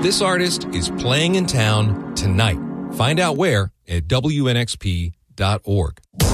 This artist is playing in town tonight. Find out where at WNXP.org.